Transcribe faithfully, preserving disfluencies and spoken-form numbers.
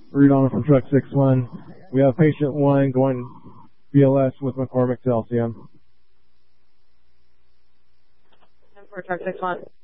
Read on from truck six one. We have patient one going B L S with McCormick to L C M. For truck six one.